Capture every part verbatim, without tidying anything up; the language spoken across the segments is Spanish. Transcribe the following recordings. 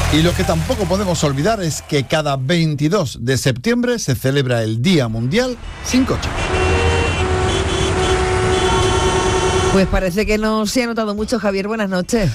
Y lo que tampoco podemos olvidar es que cada veintidós de septiembre se celebra el Día Mundial sin coche. Pues parece que no se ha notado mucho, Javier. Buenas noches.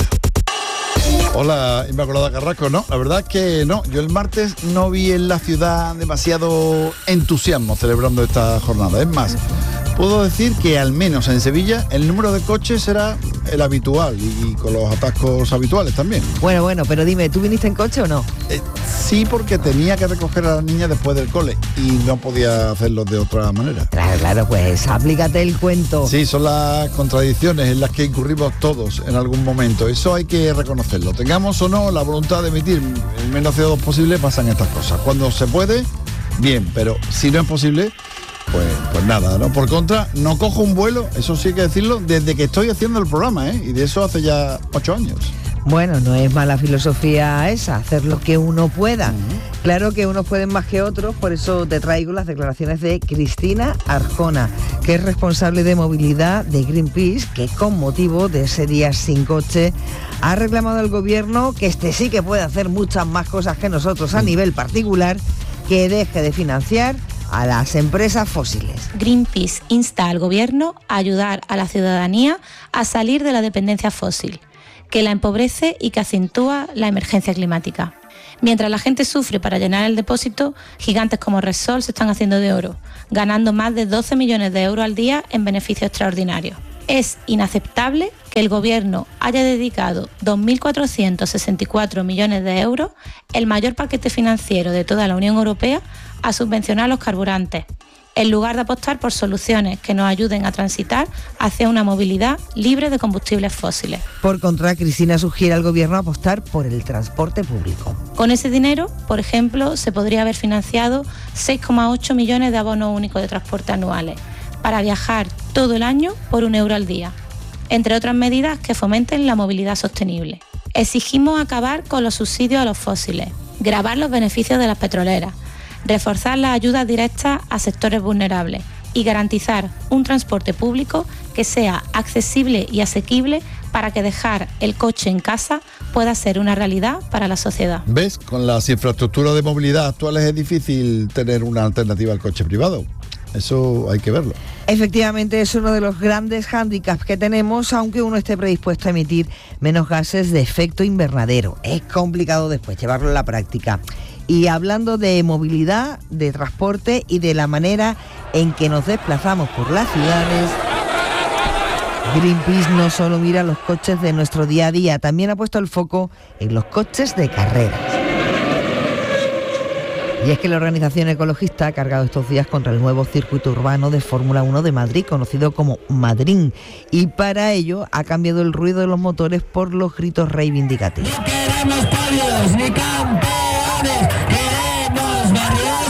Hola, Inmaculada Carrasco. No, la verdad es que no. Yo el martes no vi en la ciudad demasiado entusiasmo celebrando esta jornada. Es más, puedo decir que al menos en Sevilla el número de coches era el habitual y, y con los atascos habituales también. Bueno, bueno, pero dime, ¿tú viniste en coche o no? Eh, sí, porque tenía que recoger a la niña después del cole y no podía hacerlo de otra manera. Claro, claro, pues aplícate el cuento. Sí, son las contradicciones en las que incurrimos todos en algún momento. Eso hay que reconocerlo. Tengamos o no la voluntad de emitir el menos C O dos posible, pasan estas cosas. Cuando se puede, bien, pero si no es posible, pues, pues nada, ¿no? Por contra, no cojo un vuelo, eso sí hay que decirlo, desde que estoy haciendo el programa, ¿eh? Y de eso hace ya ocho años. Bueno, no es mala filosofía esa, hacer lo que uno pueda. Uh-huh. Claro que unos pueden más que otros, por eso te traigo las declaraciones de Cristina Arjona, que es responsable de movilidad de Greenpeace, que con motivo de ese día sin coche ha reclamado al gobierno que este sí que puede hacer muchas más cosas que nosotros a nivel particular, que deje de financiar a las empresas fósiles. Greenpeace insta al gobierno a ayudar a la ciudadanía a salir de la dependencia fósil, que la empobrece y que acentúa la emergencia climática. Mientras la gente sufre para llenar el depósito, gigantes como Repsol se están haciendo de oro, ganando más de doce millones de euros al día en beneficios extraordinarios. Es inaceptable que el gobierno haya dedicado dos mil cuatrocientos sesenta y cuatro millones de euros, el mayor paquete financiero de toda la Unión Europea, a subvencionar los carburantes, en lugar de apostar por soluciones que nos ayuden a transitar hacia una movilidad libre de combustibles fósiles. Por contra, Cristina sugiere al gobierno apostar por el transporte público. Con ese dinero, por ejemplo, se podría haber financiado seis coma ocho millones de abonos únicos de transporte anuales, para viajar todo el año por un euro al día, entre otras medidas que fomenten la movilidad sostenible. Exigimos acabar con los subsidios a los fósiles, gravar los beneficios de las petroleras, reforzar las ayudas directas a sectores vulnerables y garantizar un transporte público que sea accesible y asequible para que dejar el coche en casa pueda ser una realidad para la sociedad. ¿Ves? Con las infraestructuras de movilidad actuales es difícil tener una alternativa al coche privado. Eso hay que verlo. Efectivamente, es uno de los grandes hándicaps que tenemos, aunque uno esté predispuesto a emitir menos gases de efecto invernadero. Es complicado después llevarlo a la práctica. Y hablando de movilidad, de transporte y de la manera en que nos desplazamos por las ciudades, Greenpeace no solo mira los coches de nuestro día a día, también ha puesto el foco en los coches de carreras. Y es que la organización ecologista ha cargado estos días contra el nuevo circuito urbano de Fórmula uno de Madrid, conocido como Madrid, y para ello ha cambiado el ruido de los motores por los gritos reivindicativos. No queremos podios ni campeones, queremos barrios.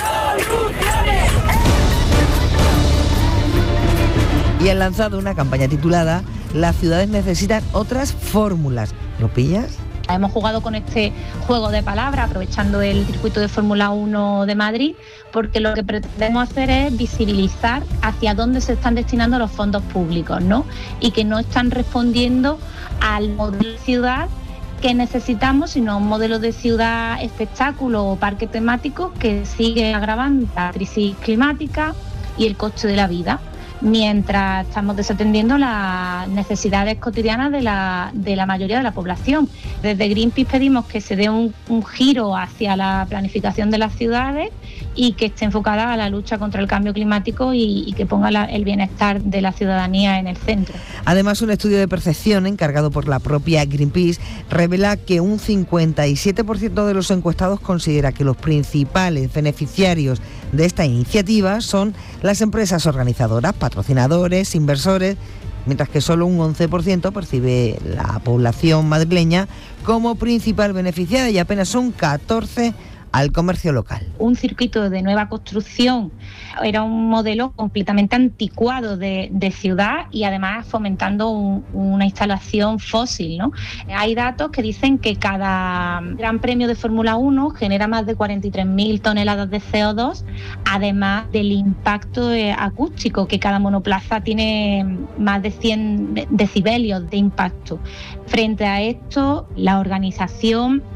Y han lanzado una campaña titulada "Las ciudades necesitan otras fórmulas". ¿Lo pillas? Hemos jugado con este juego de palabras, aprovechando el circuito de Fórmula uno de Madrid, porque lo que pretendemos hacer es visibilizar hacia dónde se están destinando los fondos públicos, ¿no? Y que no están respondiendo al modelo de ciudad que necesitamos, sino un modelo de ciudad espectáculo o parque temático que sigue agravando la crisis climática y el coste de la vida, mientras estamos desatendiendo las necesidades cotidianas de la, de la mayoría de la población. Desde Greenpeace pedimos que se dé un, un giro hacia la planificación de las ciudades y que esté enfocada a la lucha contra el cambio climático y, y que ponga la, el bienestar de la ciudadanía en el centro. Además, un estudio de percepción encargado por la propia Greenpeace revela que un cincuenta y siete por ciento de los encuestados considera que los principales beneficiarios de esta iniciativa son las empresas organizadoras, patrocinadores, inversores, mientras que solo un once por ciento percibe la población madrileña como principal beneficiada y apenas un catorce por ciento al comercio local. Un circuito de nueva construcción era un modelo completamente anticuado de, de ciudad y además fomentando un, una instalación fósil, ¿no? Hay datos que dicen que cada Gran Premio de Fórmula uno genera más de cuarenta y tres mil toneladas de C O dos, además del impacto acústico, que cada monoplaza tiene más de cien decibelios de impacto. Frente a esto, la organización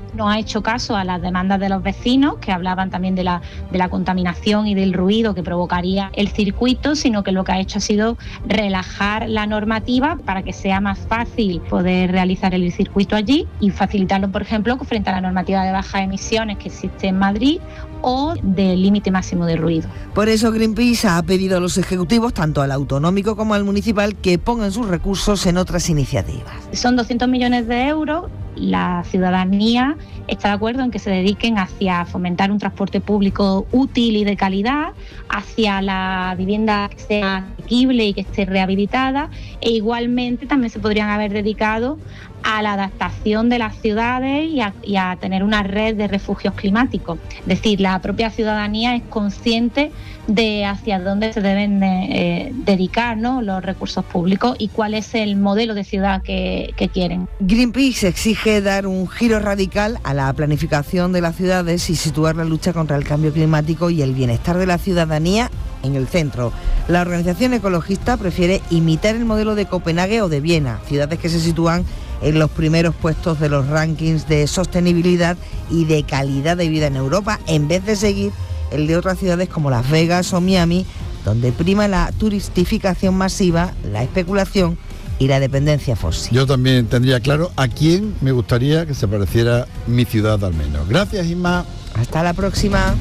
No ha hecho caso a las demandas de los vecinos, que hablaban también de la, de la contaminación y del ruido que provocaría el circuito, sino que lo que ha hecho ha sido relajar la normativa para que sea más fácil poder realizar el circuito allí y facilitarlo, por ejemplo, frente a la normativa de bajas emisiones que existe en Madrid o del límite máximo de ruido. Por eso Greenpeace ha pedido a los ejecutivos, tanto al autonómico como al municipal, que pongan sus recursos en otras iniciativas. Son doscientos millones de euros. La ciudadanía está de acuerdo en que se dediquen hacia fomentar un transporte público útil y de calidad, hacia la vivienda que sea asequible y que esté rehabilitada, e igualmente también se podrían haber dedicado a la adaptación de las ciudades y a, y a tener una red de refugios climáticos. Es decir, la propia ciudadanía es consciente de hacia dónde se deben eh, dedicar, ¿no?, los recursos públicos y cuál es el modelo de ciudad que, que quieren. Greenpeace exige dar un giro radical a la planificación de las ciudades y situar la lucha contra el cambio climático y el bienestar de la ciudadanía en el centro. La organización ecologista prefiere imitar el modelo de Copenhague o de Viena, ciudades que se sitúan en los primeros puestos de los rankings de sostenibilidad y de calidad de vida en Europa, en vez de seguir el de otras ciudades como Las Vegas o Miami, donde prima la turistificación masiva, la especulación y la dependencia fósil. Yo también tendría claro a quién me gustaría que se pareciera mi ciudad al menos. Gracias, Inma. Hasta la próxima.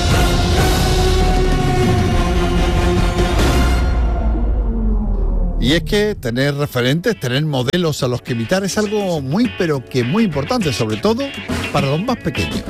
Y es que tener referentes, tener modelos a los que imitar es algo muy, pero que muy importante, sobre todo para los más pequeños.